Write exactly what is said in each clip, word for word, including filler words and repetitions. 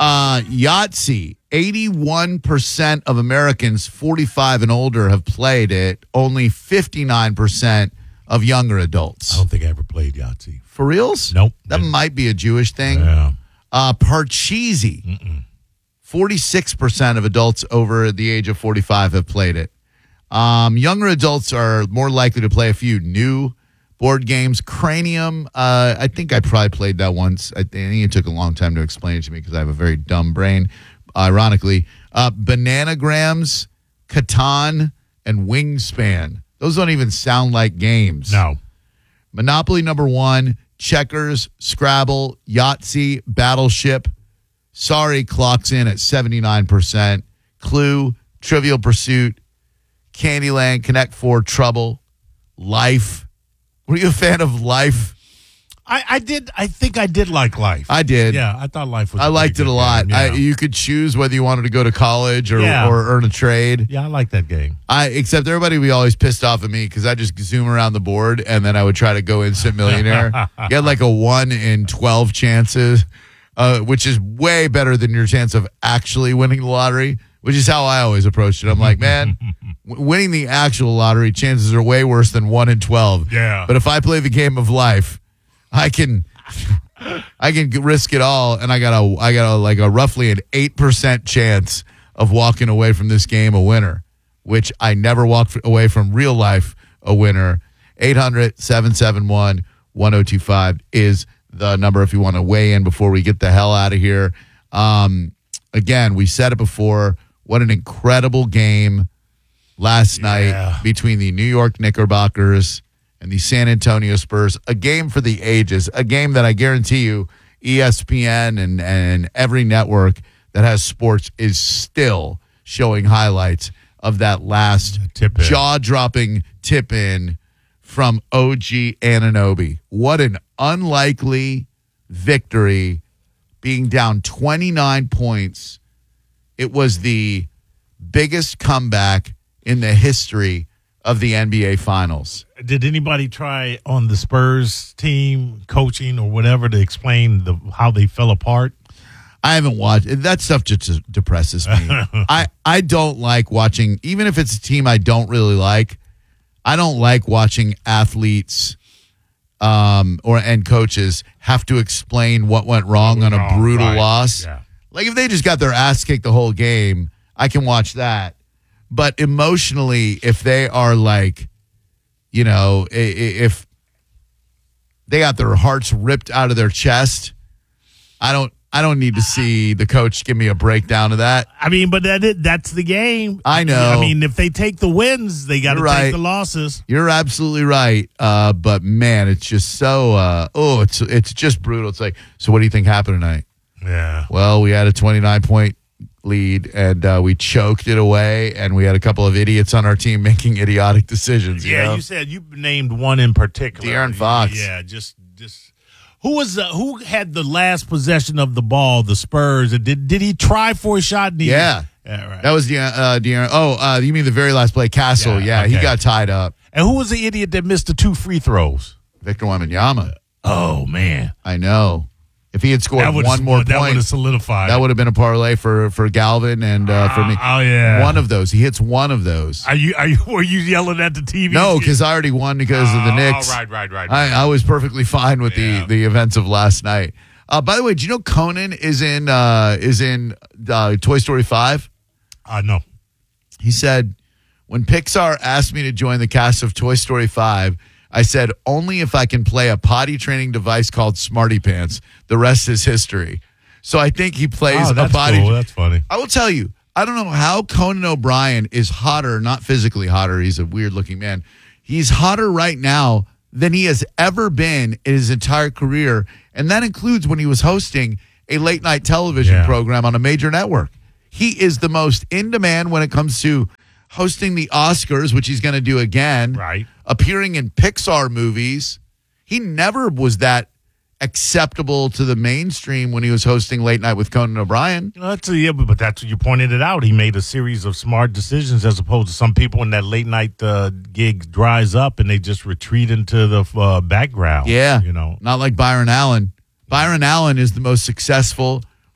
Uh, Yahtzee, eighty-one percent of Americans forty-five and older have played it. Only fifty-nine percent of younger adults. I don't think I ever played Yahtzee. For reals? Nope. That Didn't. might be a Jewish thing. Yeah. Uh, Parcheesi, Mm-mm. forty-six percent of adults over the age of forty-five have played it. Um, younger adults are more likely to play a few new board games. Cranium, uh, I think I probably played that once. I think it took a long time to explain it to me because I have a very dumb brain, ironically. Uh, Bananagrams, Catan, and Wingspan. Those don't even sound like games. No. Monopoly number one, Checkers, Scrabble, Yahtzee, Battleship. Sorry clocks in at seventy-nine percent. Clue, Trivial Pursuit, Candyland, Connect Four, Trouble, Life. Were you a fan of Life? I, I did. I think I did like Life. I did. Yeah, I thought Life was. I a liked pretty it a good lot. game, I, yeah. you could choose whether you wanted to go to college or, Yeah. or earn a trade. yeah, I like that game. I except everybody would be always pissed off at me because I just zoom around the board and then I would try to go instant millionaire. You had like a one in twelve chances, uh, which is way better than your chance of actually winning the lottery, which is how I always approached it. I'm like, man, w- winning the actual lottery chances are way worse than one in twelve. Yeah. But if I play the game of life, I can. I can risk it all, and I got a, I got a, like a roughly an eight percent chance of walking away from this game a winner, which I never walked away from real life a winner. eight hundred, seven seven one, one oh two five is the number if you want to weigh in before we get the hell out of here. Um, again, we said it before. What an incredible game last Yeah. night between the New York Knickerbockers and the San Antonio Spurs, a game for the ages, a game that I guarantee you E S P N and, and every network that has sports is still showing highlights of that last Tip-in. jaw-dropping tip-in from O G Anunoby. What an unlikely victory, being down twenty-nine points. It was the biggest comeback in the history of the N B A Finals. Did anybody try on the Spurs team, coaching or whatever, to explain the how they fell apart? I haven't watched that stuff. Just depresses me. I I don't like watching, even if it's a team I don't really like. I don't like watching athletes um, or and coaches have to explain what went wrong on a Oh, brutal right. loss. Yeah. Like if they just got their ass kicked the whole game, I can watch that. But emotionally, if they are like, you know, i- i- if they got their hearts ripped out of their chest, I don't I don't need to see the coach give me a breakdown of that. I mean, but that it, that's the game. I know. I mean, if they take the wins, they got to You're right. take the losses. You're absolutely right. Uh, but man, it's just so uh, oh, it's it's just brutal. It's like, so what do you think happened tonight? Yeah. Well, we had a twenty-nine point lead and uh, we choked it away, and we had a couple of idiots on our team making idiotic decisions. You Yeah, know? you said you named one in particular. De'Aaron Fox. Yeah, just just who was uh, who had the last possession of the ball? The Spurs. Did did he try for a shot? And he, Yeah. yeah, right. That was De- uh, De'Aaron. Oh, uh, you mean the very last play? Castle. Yeah, Yeah, he okay. got tied up. And who was the idiot that missed the two free throws? Victor Wembanyama. Oh man, I know. If he had scored that would one more that would point, have solidified. that would have been a parlay for, for Galvin and uh, for me. Oh yeah, One of those. He hits one of those. Are you are you were you yelling at the T V? No, because I already won because of the Oh, Knicks. right, right, right. I, I was perfectly fine with Yeah. the, the events of last night. Uh, by the way, do you know Conan is in uh, is in uh, Toy Story five? I know. He said, when Pixar asked me to join the cast of Toy Story five, I said, only if I can play a potty training device called Smarty Pants. The rest is history. So I think he plays Oh, a that's potty. cool. That's funny. I will tell you, I don't know how Conan O'Brien is hotter, not physically hotter. He's a weird looking man. He's hotter right now than he has ever been in his entire career. And that includes when he was hosting a late night television Yeah. program on a major network. He is the most in demand when it comes to hosting the Oscars, which he's going to do again. Right. Appearing in Pixar movies. He never was that acceptable to the mainstream when he was hosting Late Night with Conan O'Brien. You know, that's, yeah, but, but that's what you pointed it out. He made a series of smart decisions as opposed to some people when that late night uh, gig dries up and they just retreat into the uh, background. Yeah. You know. Not like Byron Allen. Byron Allen is the most successful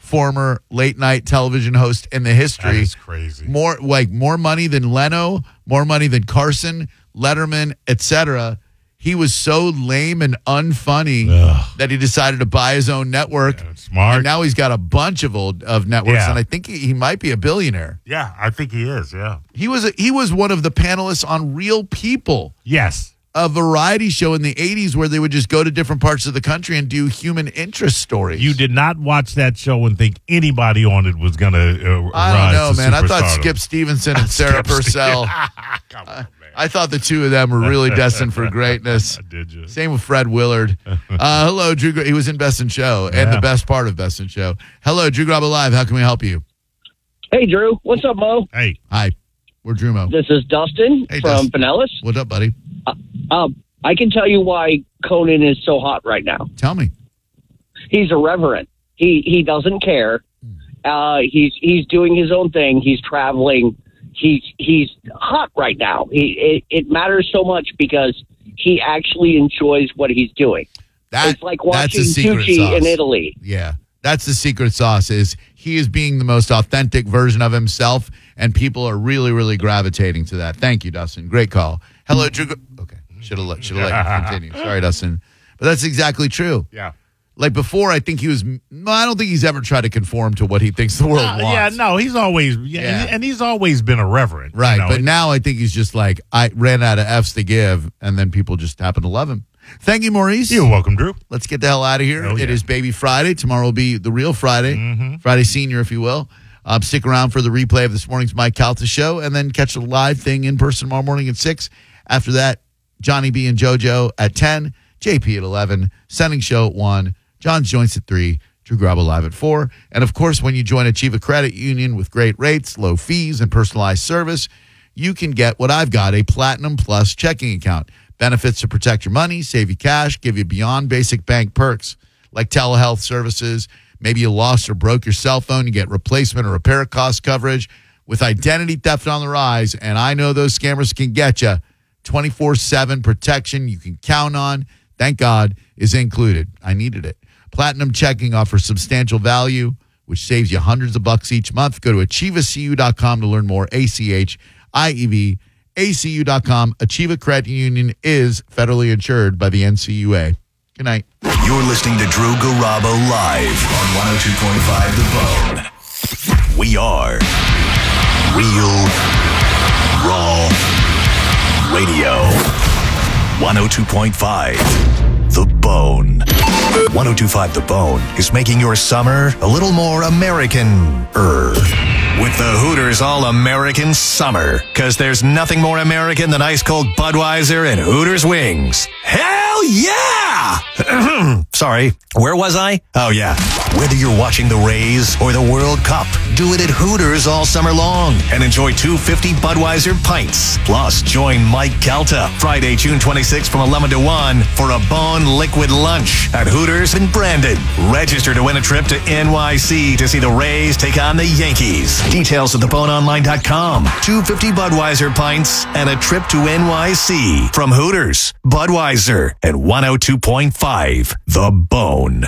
former late night television host in the history. That is crazy. More like more money than Leno, more money than Carson, Letterman, et cetera. He was so lame and unfunny Ugh. that he decided to buy his own network. Yeah, smart. And now he's got a bunch of old of networks, Yeah. and I think he, he might be a billionaire. Yeah, I think he is. Yeah. He was a, he was one of the panelists on Real People, Yes. a variety show in the eighties where they would just go to different parts of the country and do human interest stories. You did not watch that show and think anybody on it was going to uh, I rise don't know, to man. I thought superstardom. Skip Stevenson and Sarah Skip Purcell. Come on, uh, man. I thought the two of them were really destined for greatness. Did you? Same with Fred Willard. Uh, hello, Drew. He was in Best in Show and Yeah. the best part of Best in Show. Hello, Drew Grabo Live. How can we help you? Hey, Drew. What's up, Mo? Hey. Hi, we're Drew Mo. This is Dustin Hey, from Dustin. Pinellas. What's up, buddy? Uh, um, I can tell you why Conan is so hot right now. Tell me. He's irreverent. He he doesn't care. Uh, he's he's doing his own thing. He's traveling. He's he's hot right now. He it, it matters so much because he actually enjoys what he's doing. That, it's like that's watching the secret sushi sauce. in Italy. Yeah, that's the secret sauce. Is he is being the most authentic version of himself, and people are really, really gravitating to that. Thank you, Dustin. Great call. Hello, Drew. Okay, should have let should have let you continue. Sorry, Dustin, but that's exactly true. Yeah. Like before, I think he was. No, I don't think he's ever tried to conform to what he thinks the world Uh, wants. yeah, no, he's always yeah, Yeah. And, and he's always been irreverent, Right, you know, but it- now I think he's just like, I ran out of F's to give, and then people just happen to love him. Thank you, Maurice. You're welcome, Drew. Let's get the hell out of here. Oh, yeah. It is Baby Friday. Tomorrow will be the real Friday, Mm-hmm. Friday Senior, if you will. Um, stick around for the replay of this morning's Mike Calta show, and then catch the live thing in person tomorrow morning at six. After that, Johnny B and JoJo at ten, J P at eleven, Sending Show at one, John's Joints at three, Drew Grabo Live at four. And, of course, when you join Achieva Credit Union with great rates, low fees, and personalized service, you can get what I've got, a Platinum Plus checking account. Benefits to protect your money, save you cash, give you beyond basic bank perks like telehealth services. Maybe you lost or broke your cell phone. You get replacement or repair cost coverage. With identity theft on the rise, and I know those scammers can get you, twenty-four seven protection you can count on, thank God, is included. I needed it. Platinum Checking offers substantial value, which saves you hundreds of bucks each month. Go to achieva c u dot com to learn more. A C H I E V A C U dot com. Achieva Credit Union is federally insured by the N C U A. Good night. You're listening to Drew Garabo live on one oh two point five The Bone. We are Real Raw Radio. one oh two point five The Bone. one oh two point five The Bone is making your summer a little more American-er. With the Hooters All-American Summer. Because there's nothing more American than ice-cold Budweiser and Hooters wings. Hell yeah! Sorry, where was I? Oh, yeah. Whether you're watching the Rays or the World Cup, do it at Hooters all summer long and enjoy two fifty Budweiser pints. Plus, join Mike Calta Friday, June twenty-sixth from eleven to one for a Bone Liquid Lunch at Hooters in Brandon. Register to win a trip to N Y C to see the Rays take on the Yankees. Details at the bone online dot com. two fifty Budweiser pints and a trip to N Y C from Hooters, Budweiser, and one oh two point five The Bone.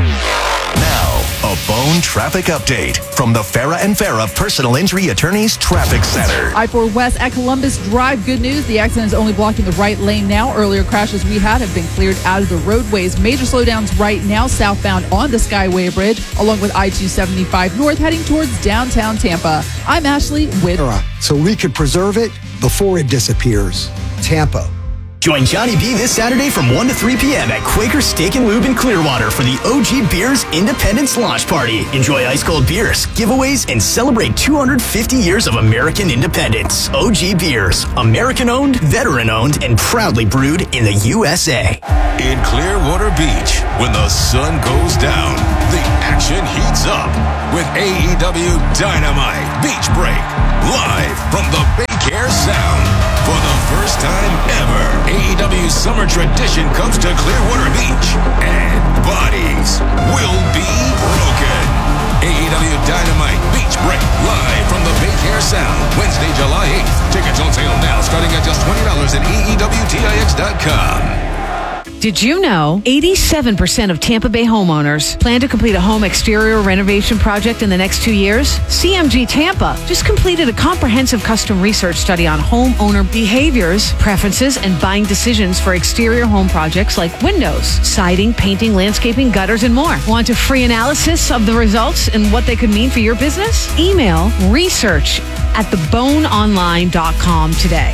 Now, a Bone traffic update from the Farah and Farah Personal Injury Attorneys Traffic Center. I four West at Columbus Drive. Good news. The accident is only blocking the right lane now. Earlier crashes we had have been cleared out of the roadways. Major slowdowns right now southbound on the Skyway Bridge, along with I two seventy-five north heading towards downtown Tampa. I'm Ashley with so we could preserve it before it disappears. Tampa. Join Johnny B this Saturday from one to three p.m. at Quaker Steak and Lube in Clearwater for the O G Beers Independence Launch Party. Enjoy ice-cold beers, giveaways, and celebrate two hundred fifty years of American independence. O G Beers, American-owned, veteran-owned, and proudly brewed in the U S A. In Clearwater Beach, when the sun goes down, the action heats up with A E W Dynamite Beach Break, live from the Bay Care Sound. For the first time ever, A E W's summer tradition comes to Clearwater Beach, and bodies will be broken. A E W Dynamite Beach Break, live from the Bay Care Sound, Wednesday, July eighth. Tickets on sale now, starting at just twenty dollars at A E W T I X dot com. Did you know eighty-seven percent of Tampa Bay homeowners plan to complete a home exterior renovation project in the next two years? C M G Tampa just completed a comprehensive custom research study on homeowner behaviors, preferences, and buying decisions for exterior home projects like windows, siding, painting, landscaping, gutters, and more. Want a free analysis of the results and what they could mean for your business? Email research at the bone online dot com today.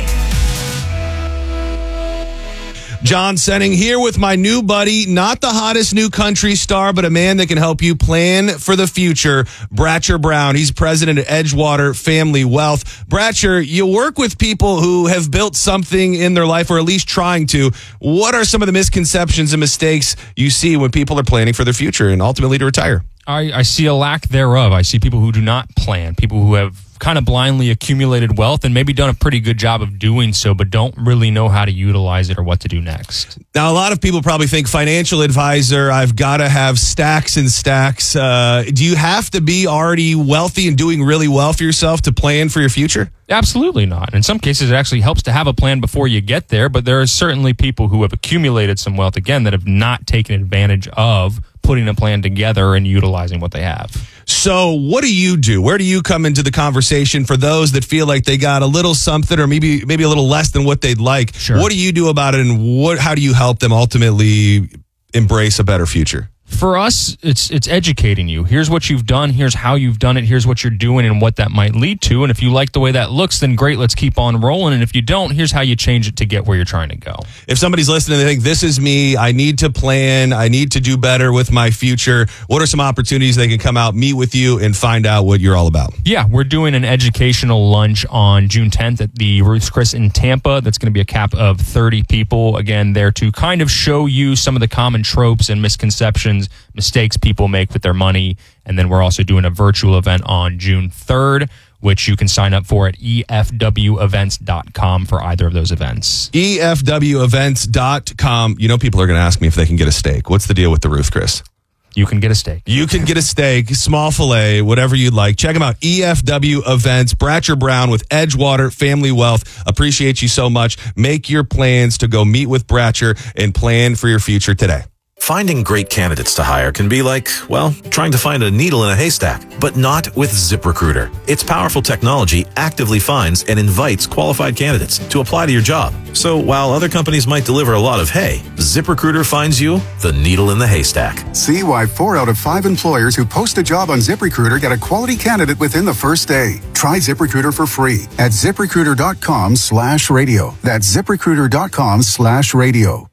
John Senning here with my new buddy, not the hottest new country star, but a man that can help you plan for the future, Bratcher Brown. He's president of Edgewater Family Wealth. Bratcher, you work with people who have built something in their life, or at least trying to. What are some of the misconceptions and mistakes you see when people are planning for their future and ultimately to retire? I, I see a lack thereof. I see people who do not plan, people who have kind of blindly accumulated wealth and maybe done a pretty good job of doing so, but don't really know how to utilize it or what to do next. Now, a lot of people probably think financial advisor, I've got to have stacks and stacks. Uh, do you have to be already wealthy and doing really well for yourself to plan for your future? Absolutely not. In some cases, it actually helps to have a plan before you get there, but there are certainly people who have accumulated some wealth, again, that have not taken advantage of putting a plan together and utilizing what they have. So what do you do? Where do you come into the conversation for those that feel like they got a little something or maybe maybe a little less than what they'd like? Sure. What do you do about it, and what? how do you help them ultimately embrace a better future? For us, it's it's educating you. Here's what you've done. Here's how you've done it. Here's what you're doing and what that might lead to. And if you like the way that looks, then great, let's keep on rolling. And if you don't, here's how you change it to get where you're trying to go. If somebody's listening, they think, this is me, I need to plan, I need to do better with my future, what are some opportunities they can come out, meet with you, and find out what you're all about? Yeah, we're doing an educational lunch on June tenth at the Ruth's Chris in Tampa. That's going to be a cap of thirty people. Again, there to kind of show you some of the common tropes and misconceptions, mistakes people make with their money. And then we're also doing a virtual event on June third, which you can sign up for at E F W events dot com for either of those events. E F W events dot com. You know, people are going to ask me if they can get a steak. What's the deal with the Ruth Chris? You can get a steak. You can get a steak, small filet, whatever you'd like. Check them out. E F W Events. Bratcher Brown with Edgewater Family Wealth. Appreciate you so much. Make your plans to go meet with Bratcher and plan for your future today. Finding great candidates to hire can be like, well, trying to find a needle in a haystack, but not with ZipRecruiter. Its powerful technology actively finds and invites qualified candidates to apply to your job. So while other companies might deliver a lot of hay, ZipRecruiter finds you the needle in the haystack. See why four out of five employers who post a job on ZipRecruiter get a quality candidate within the first day. Try ZipRecruiter for free at ZipRecruiter.com slash radio. That's ZipRecruiter.com slash radio.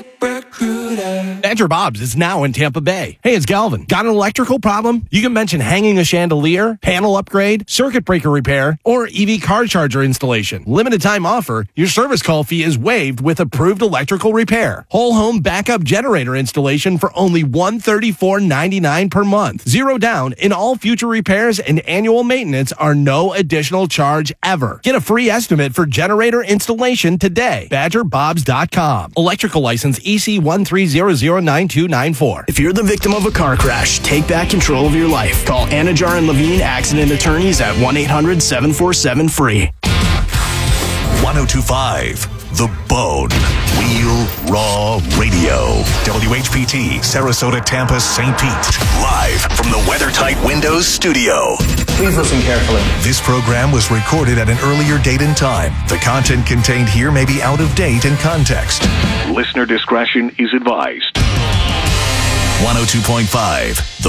ZipRecruiter. Badger Bob's is now in Tampa Bay. Hey, it's Galvin. Got an electrical problem? You can mention hanging a chandelier, panel upgrade, circuit breaker repair, or E V car charger installation. Limited time offer. Your service call fee is waived with approved electrical repair. Whole home backup generator installation for only one hundred thirty-four dollars and ninety-nine cents per month. Zero down, and all future repairs and annual maintenance are no additional charge ever. Get a free estimate for generator installation today. Badger Bobs dot com. Electrical license E C one three zero zero nine two nine four. If you're the victim of a car crash, take back control of your life. Call Anajar and Levine Accident Attorneys at one eight hundred seven four seven free. one oh two point five The Bone. Real Raw Radio. W H P T, Sarasota, Tampa, Saint Pete. Live from the WeatherTight Windows studio. Please listen carefully. This program was recorded at an earlier date and time. The content contained here may be out of date and context. Listener discretion is advised. one oh two point five The